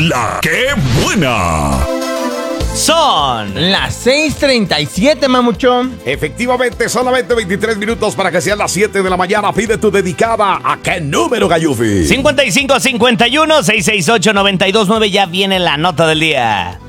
La ¡Qué buena! Son las 6:37, mamuchón. Efectivamente, solamente 23 minutos para que sean las 7 de la mañana. Pide tu dedicada. ¿A qué número, Gayufi? 5551-668-929. Ya viene la nota del día.